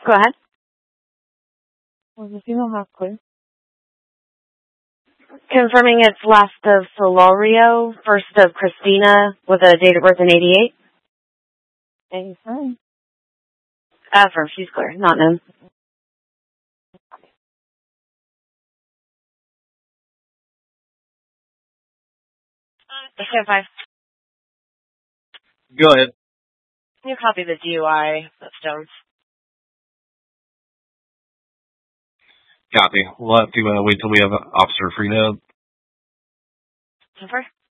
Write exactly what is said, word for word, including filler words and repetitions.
Go ahead. Was the female half clear? Confirming it's last of Solorio, first of Christina, with a date of birth in eighty-eight. eighty-five. Uh, first, she's clear, not known. Stand five. Go ahead. Can you copy the D U I at Stones? Copy. We'll have to uh, wait till we have an officer freed up. Jennifer?